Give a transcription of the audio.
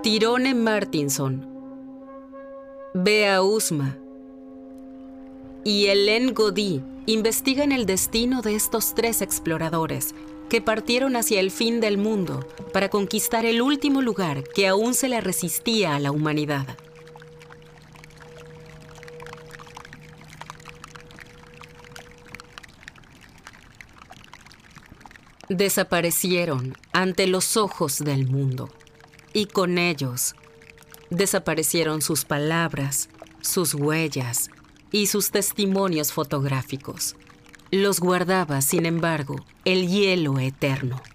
Tyrone Martinson, Bea Usma y Hélène Gaudy investigan el destino de estos 3 exploradores que partieron hacia el fin del mundo para conquistar el último lugar que aún se le resistía a la humanidad. Desaparecieron ante los ojos del mundo, y con ellos desaparecieron sus palabras, sus huellas y sus testimonios fotográficos. Los guardaba, sin embargo, el hielo eterno.